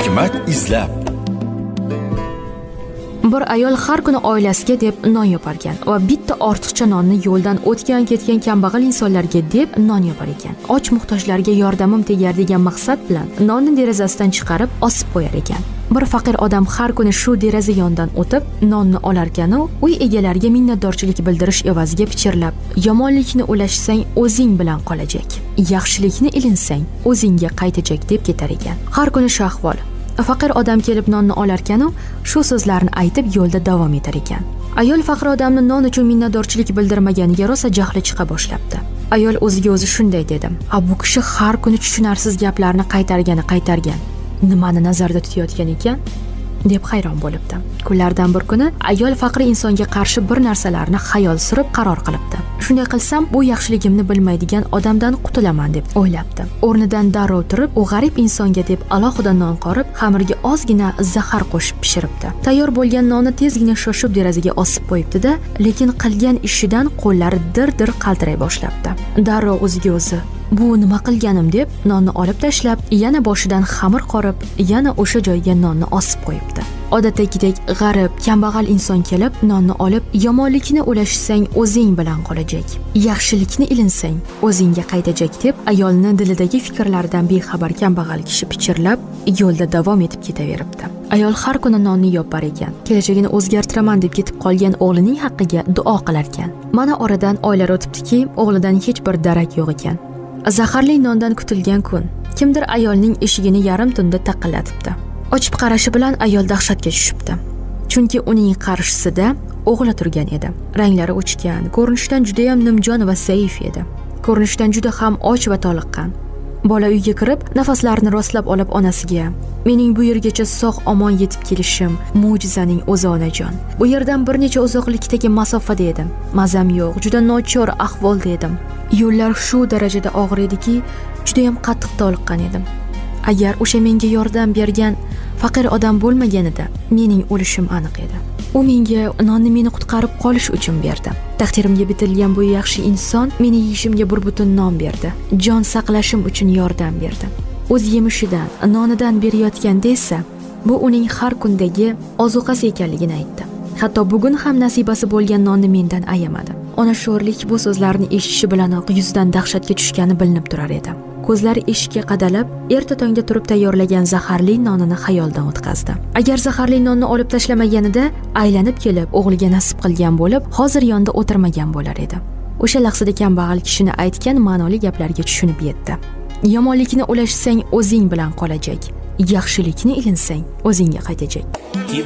Hikmat izlab. Bir ayol har kuni oilasiga deb non yopar ekan va bitta ortiqcha nonni yo'ldan o'tgan-ketgan kambag'al insonlarga deb non yopar ekan. Och muhtojlarga yordamim tegar degan maqsad bilan nonni derazasidan chiqarib osib qo'yar ekan. Bir faqir odam har kuni shu deraza yonidan o'tib nonni olar ekan u uy egalariga minnatdorchilik bildirish evaziga pichirlab: "Yomonlikni ulashsang o'zing bilan qolajak, yaxshilikni ilinsang o'zingga qaytajak" deb ketar ekan. Har kuni shu ahvol. Faqir odam kelib nonni olar ekan u shu so'zlarni aytib yo'lda davom etar ekan. Ayol faqir odamni non uchun minnatdorchilik bildirmaganiga rosa jahli chiqa boshlabdi. Ayol o'ziga o'zi shunday dedi: "Bu kishi har kuni tushunarsiz gaplarni qaytargan. Nimani nazarda tutayotgan ekan?" deb hayron bo'libdi. Kunlardan bir kuni ayol faqir insonga qarshi bir narsalarni xayol surib qaror qilibdi. Shunday qilsam, bu yaxshiligimni bilmaydigan odamdan qutulaman deb o'ylabdi. O'rnidan darrov turib, u g'arib insonga deb alohida non qorib, xamirga ozgina zahar qo'shib pishiribdi. Tayyor bo'lgan nonni tezgina shoshib derazaga osib qo'yibdi-da, lekin qilgan ishidan qo'llari dir-dir qaltiray boshlabdi. Darrov o'ziga o'zi: "Bu nima qilganim?" deb nonni olib tashlab, yana boshidan xamir qorib, yana o'sha joyga nonni osib qo'yibdi. Odatdagidek g'arib, kambag'al inson kelib nonni olib: "Yomonlikni ulashsang o'zing bilan qolajak, yaxshilikni ilinsang o'zingga qaytajak" deb ayolni dilidagi fikrlardan bexabar kambag'al kishi pichirlab yo'lda davom etib ketaveribdi. Ayol har kuni nonni yopar ekan. Kelajagini o'zgartiraman deb ketib qolgan o'g'lining haqqiga duo qilar ekan. Mana oradan oylar o'tibdiki, o'g'lidan hech bir darak yo'q ekan. Zaharli nondan kutilgan kun. Kimdir ayolning eshigini yarim tunda taqillatibdi. Ochib qarashi bilan ayol dahshatga tushibdi. Chunki uning qarshisida o'g'li turgan edi. Ranglari o'chgan, ko'rinishdan juda ham nimjon va zaif edi. Ko'rinishdan juda ham och va toliqqan. Bola uyga kirib, nafaslarini rostlab olib onasiga: "Mening bu yergacha sog'-omon yetib kelishim mo'jizaning o'zi onajon. Bu yerdan bir necha uzoqlikdagi masofada edim. Mazam yo'q, juda nochor ahvolda edim. Yo'llar shu darajada og'ir ediki, juda ham qattiq toliqqan edim. Agar o'sha menga yordam bergan faqir odam bo'lmaganida, mening o'lishim aniq edi. U menga nonni meni qutqarib qolish uchun berdi. Taqdirimga bitilgan bu yaxshi inson meni yeyishimga bir butun non berdi. Jon saqlashim uchun yordam berdi. O'z yemishidan, nonidan berayotganda esa bu uning har kundagi ozuqasi ekanligini aytdi. Hatto bugun ham nasibasi bo'lgan nonni mendan ayamadi." Ona sho'rlik bu so'zlarni eshitishi bilanoq yuzidan dahshatga tushgani bilinib turar edi. Ko'zlari eshikka qadalib, erta tongda turib tayyorlagan zaharli nonini xayoldan o'tkazdi. Agar zaharli nonni olib tashlamaganida, aylanib kelib o'g'liga nasib qilgan bo'lib, hozir yonida o'tirmagan bo'lar edi. O'sha lahzada kambag'al kishini aytgan ma'noli gaplarga tushunib yetdi. Yomonlikni ulashsang o'zing bilan qolajak, yaxshilikni ilinsang o'zingga qaytajak.